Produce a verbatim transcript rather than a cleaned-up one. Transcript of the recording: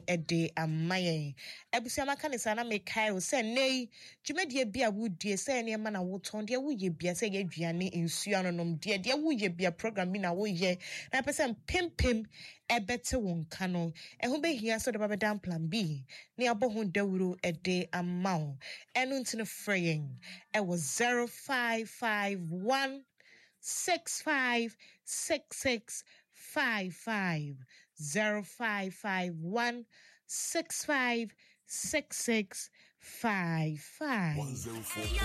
ede amaye ebusia maka ne sana mekai o se nei dwumadie bia wodie se ne ma na woton de woye bia se ye aduane nsu anonom de de woye bia program bi na woye na pese pimpim ebete wonka no eho behia so de babedam plan B ne aboho dawuro ede amawo enu ntine fraying e was zero five five one six five six six five five zero five five one six five six six five five.